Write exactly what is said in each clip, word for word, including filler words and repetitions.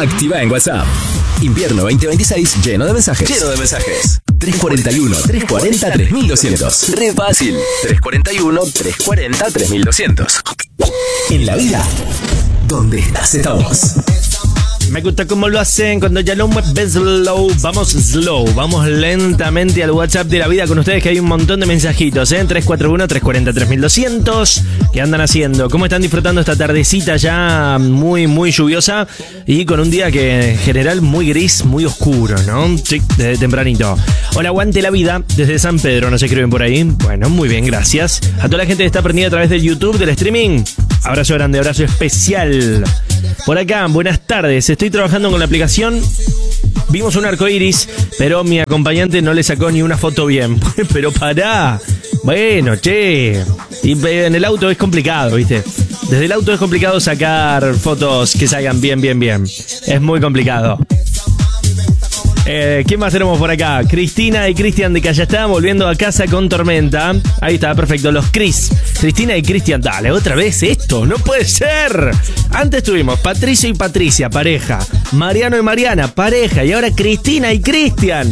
Activa en WhatsApp. Invierno veinte veintiséis lleno de mensajes. Lleno de mensajes. tres cuarenta y uno, tres cuarenta, tres mil doscientos. Re fácil. tres cuarenta y uno, tres cuarenta, tres mil doscientos. En la vida, donde estás estamos. Me gusta cómo lo hacen cuando ya lo mueves slow. Vamos slow, vamos lentamente al WhatsApp de la vida con ustedes, que hay un montón de mensajitos, ¿eh? tres cuatro uno, tres cuarenta, tres mil doscientos. ¿Qué andan haciendo? ¿Cómo están disfrutando esta tardecita ya muy, muy lluviosa? Y con un día que en general muy gris, muy oscuro, ¿no? Sí, desde tempranito. Hola, aguante la vida. Desde San Pedro nos escriben por ahí. Bueno, muy bien, gracias. A toda la gente que está prendida a través del YouTube, del streaming. Abrazo grande, abrazo especial. Por acá, buenas tardes. Estoy trabajando con la aplicación. Vimos un arco iris, pero mi acompañante no le sacó ni una foto bien. Pero pará. Bueno, che. Y en el auto es complicado, ¿viste? Desde el auto es complicado sacar fotos que salgan bien, bien, bien. Es muy complicado. Eh, ¿Quién más tenemos por acá? Cristina y Cristian de Callastá volviendo a casa con tormenta. Ahí está, perfecto. Los Cris. Cristina y Cristian, dale, otra vez esto. No puede ser. Antes tuvimos Patricio y Patricia, pareja. Mariano y Mariana, pareja. Y ahora Cristina y Cristian.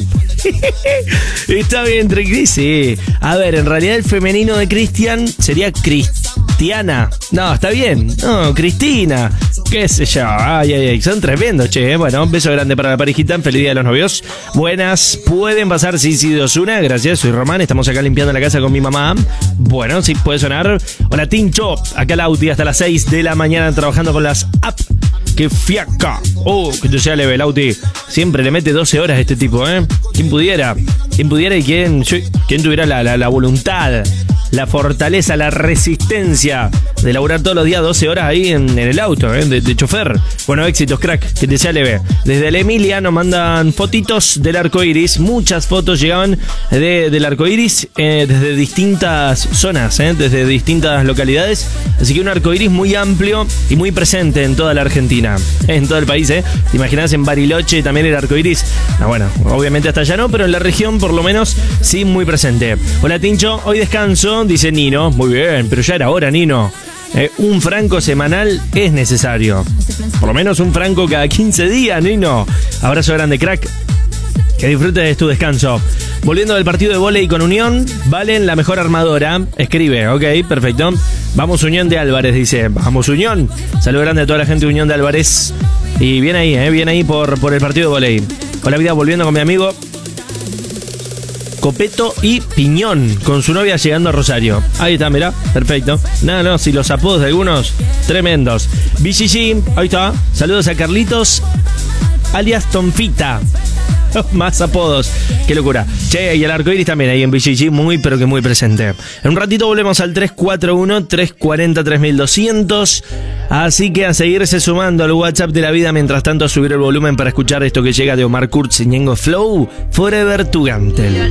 Está bien, entre Cris, sí. A ver, en realidad el femenino de Cristian sería Cristiana. No, está bien. No, Cristina. Qué sé yo. Ay, ay, ay. Son tremendos, che. Bueno, un beso grande para la parejita. Feliz día de los novios. Buenas. ¿Pueden pasar Sisi de Ozuna? Gracias, soy Román. Estamos acá limpiando la casa con mi mamá. Bueno, sí, puede sonar. Hola, Tincho. Acá Lauti hasta las seis de la mañana trabajando con las apps. ¡Qué fiaca! ¡Oh, que te sea leve, Lauti! Siempre le mete doce horas a este tipo, ¿eh? ¿Quién pudiera? ¿Quién pudiera y quién, quién tuviera la, la, la voluntad, la fortaleza, la resistencia de laburar todos los días doce horas ahí en, en el auto, ¿eh? De, de chofer? Bueno, éxitos, crack, que te sea leve. Desde la Emilia nos mandan fotitos del arco iris. Muchas fotos llegaban de, del arco iris eh, desde distintas zonas, ¿eh? Desde distintas localidades. Así que un arco iris muy amplio y muy presente en toda la Argentina. En todo el país, ¿eh? ¿Te imaginas en Bariloche también el arco iris? No, bueno, obviamente hasta allá no, pero en la región por lo menos sí muy presente. Hola, Tincho, hoy descanso, dice Nino. Muy bien, pero ya era hora, Nino. Eh, un franco semanal es necesario. Por lo menos un franco cada quince días, Nino. Abrazo grande, crack. Que disfrutes de tu descanso. Volviendo del partido de vóley con Unión, Valen la mejor armadora. Escribe, ok, perfecto. Vamos Unión de Álvarez, dice. Vamos Unión. Saludo grande a toda la gente de Unión de Álvarez. Y bien ahí, eh, bien ahí por, por el partido de vóley. Hola, vida, volviendo con mi amigo Copeto y Piñón, con su novia llegando a Rosario. Ahí está, mirá, perfecto. No, no, si los apodos de algunos, tremendos. B G G, ahí está. Saludos a Carlitos, alias Tonfita. Más apodos, qué locura. Che, y el arcoiris también ahí en B G G, muy pero que muy presente. En un ratito volvemos al tres cuatro uno, tres cuarenta, tres mil doscientos. Así que a seguirse sumando al WhatsApp de la vida. Mientras tanto, a subir el volumen para escuchar esto que llega de Omar Kurz y Ñengo Flow, Forever Tugantel.